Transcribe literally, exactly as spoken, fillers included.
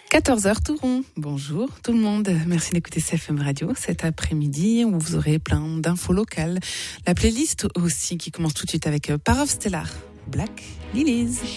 quatorze heures tout rond. Bonjour tout le monde. Merci d'écouter C F M Radio cet après-midi où vous aurez plein d'infos locales. La playlist aussi qui commence tout de suite avec Parov Stellar, Black Lilies.